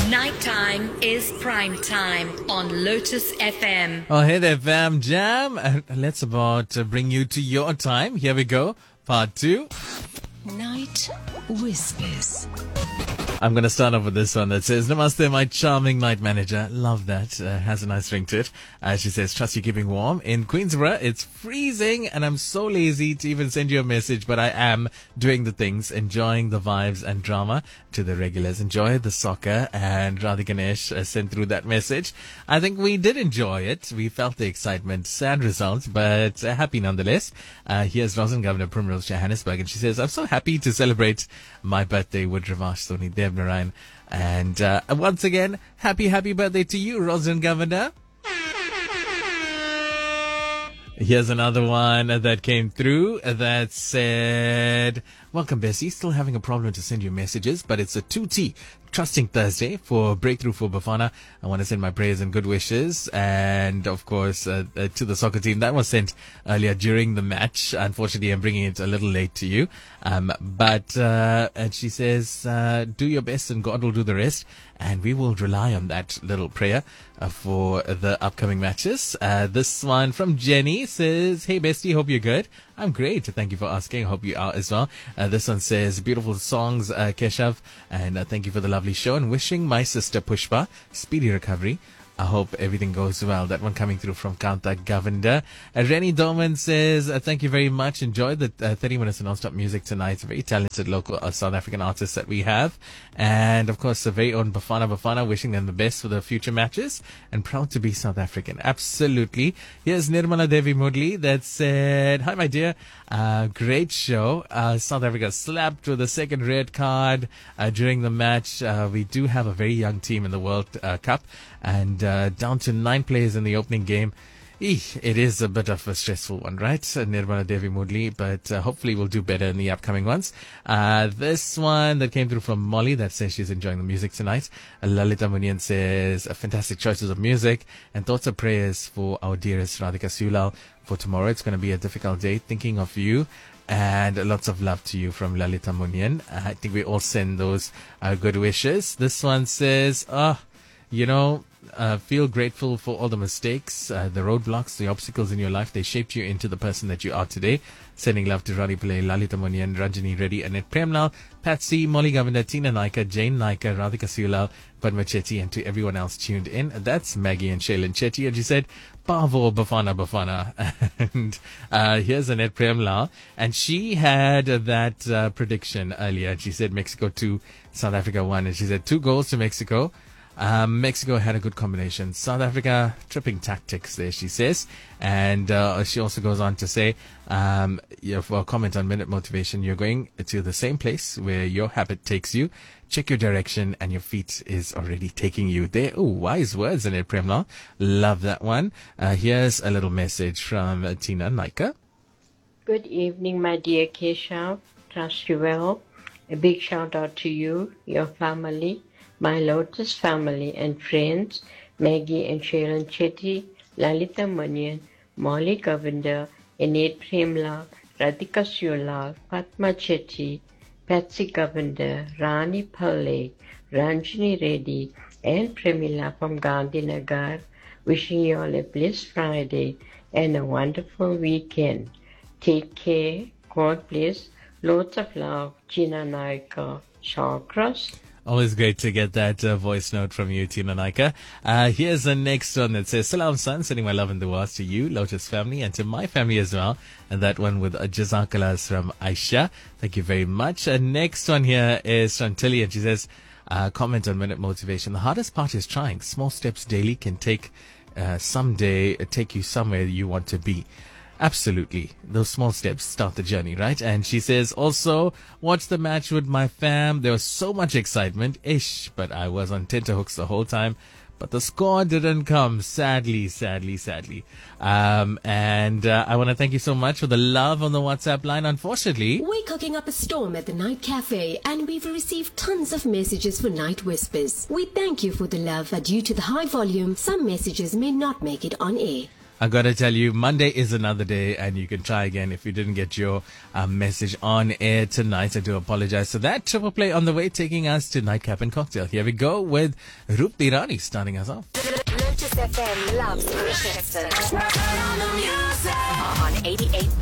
Nighttime is prime time on Lotus FM. Oh, hey there, fam jam. Let's bring you to your time. Here we go. Part 2. Night Whispers. I'm going to start off with this one that says, Namaste, my charming night manager. Love that. Has a nice ring to it. She says, trust you keeping warm. In Queensborough, it's freezing and I'm so lazy to even send you a message, but I am doing the things, enjoying the vibes and drama. To the regulars, enjoy the soccer, and Radhi Ganesh sent through that message. I think we did enjoy it. We felt the excitement. Sad results, but happy nonetheless. Here's Rosin Governor Primrose Johannesburg, and she says, I'm so happy to celebrate my birthday with Ravash Soni Dev Narayan. And once again, happy birthday to you, Rosin Governor. Here's another one that came through that said, welcome, Bessie. Still having a problem to send you messages, but it's a 2T. Trusting Thursday for Breakthrough for Bafana. I want to send my prayers and good wishes. And, of course, to the soccer team. That was sent earlier during the match. Unfortunately, I'm bringing it a little late to you. And she says, do your best and God will do the rest. And we will rely on that little prayer for the upcoming matches. This one from Jenny says, hey, bestie, hope you're good. I'm great. Thank you for asking. I hope you are as well. This one says, beautiful songs, Keshav. And thank you for the lovely show. And wishing my sister Pushpa speedy recovery. I hope everything goes well. That one coming through from Kanta Govender. Rennie Dorman says, thank you very much. Enjoyed the 30 minutes of non-stop music tonight. Very talented local South African artists that we have. And, of course, the very own Bafana, wishing them the best for the future matches. And proud to be South African. Absolutely. Here's Nirmala Devi Mudli that said, hi, my dear. Great show. South Africa slapped with the second red card during the match. We do have a very young team in the World Cup. And down to 9 players in the opening game. It is a bit of a stressful one, right? Nirmala Devi Mudli, but hopefully we'll do better in the upcoming ones. This one that came through from Molly that says she's enjoying the music tonight. Lalita Munian says, fantastic choices of music and thoughts of prayers for our dearest Radhika Sulal for tomorrow. It's going to be a difficult day. Thinking of you. And lots of love to you from Lalita Munian. I think we all send those good wishes. This one says, feel grateful for all the mistakes, the roadblocks, the obstacles in your life. They shaped you into the person that you are today. Sending love to Radhi Pillai, Lalita Munian, Ranjani Reddy, Annette Premlal, Patsy, Molly Govender, Tina Naika, Jane Naika, Radhika Sulal, Padma Chetty, and to everyone else tuned in. That's Maggie and Shailin Chetty. And she said, Pavo Bafana. And here's Annette Premlal. And she had that prediction earlier. She said Mexico 2, South Africa 1. And she said 2 goals to Mexico. Mexico had a good combination. South Africa, tripping tactics there, she says. And she also goes on to say, for a comment on Minute Motivation, you're going to the same place where your habit takes you. Check your direction and your feet is already taking you there. Oh, wise words in it, Premla. Love that one. Here's a little message from Tina Naika. Good evening, my dear Keshav. Trust you well. A big shout out to you, your family, my Lotus family and friends, Maggie and Shailin Chetty, Lalita Munian, Molly Govender, Annette Premla, Radhika Sulal, Padma Chetty, Patsy Govender, Rani Pillai, Ranjani Reddy, and Premila from Gandhinagar. Wishing you all a blessed Friday and a wonderful weekend. Take care. God bless. Lots of love. Gina Naika, Shawcross. Always great to get that voice note from you, Tina Naika. Here's the next one that says, Salam son, sending my love and duas to you, Lotus family, and to my family as well. And that one with Jazakallah from Aisha. Thank you very much. Next one here is from Tilly, and she says, comment on Minute Motivation. The hardest part is trying. Small steps daily can someday take you somewhere you want to be. Absolutely. Those small steps start the journey, right? And she says, also, watch the match with my fam. There was so much excitement. But I was on tenterhooks the whole time. But the score didn't come, sadly. And I want to thank you so much for the love on the WhatsApp line. Unfortunately, we're cooking up a storm at the Night Cafe and we've received tons of messages for Night Whispers. We thank you for the love, but due to the high volume, some messages may not make it on air. I gotta tell you, Monday is another day, and you can try again if you didn't get your message on air tonight. I do apologize for that. Triple play on the way, taking us to Nightcap and Cocktail. Here we go with Roop Tirani starting us off. Lotus FM loves Manchester on 88.